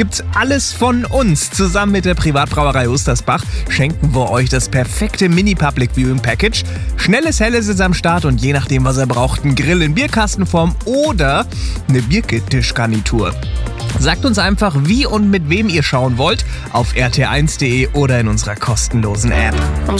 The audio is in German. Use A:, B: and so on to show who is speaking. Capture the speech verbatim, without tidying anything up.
A: gibt's alles von uns. Zusammen mit der Privatbrauerei Ostersbach schenken wir euch das perfekte Mini-Public Viewing Package. Schnelles Helles ist am Start und je nachdem, was ihr braucht, ein Grill in Bierkastenform oder eine Biertischgarnitur. Sagt uns einfach, wie und mit wem ihr schauen wollt, auf r t eins punkt d e oder in unserer kostenlosen App.